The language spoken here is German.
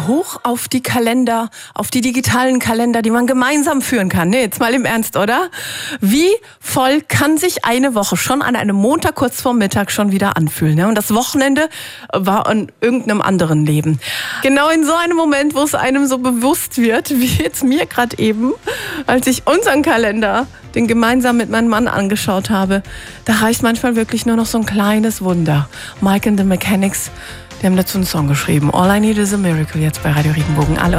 Hoch auf die Kalender, auf die digitalen Kalender, die man gemeinsam führen kann. Nee, jetzt mal im Ernst, oder? Wie voll kann sich eine Woche schon an einem Montag kurz vorm Mittag schon wieder anfühlen? Ne? Und das Wochenende war in irgendeinem anderen Leben. Genau in so einem Moment, wo es einem so bewusst wird, wie jetzt mir gerade eben, als ich unseren Kalender, den gemeinsam mit meinem Mann angeschaut habe, da reicht manchmal wirklich nur noch so ein kleines Wunder. Mike and the Mechanics, die haben dazu einen Song geschrieben. All I Need is a Miracle, jetzt bei Radio Regenbogen. Alle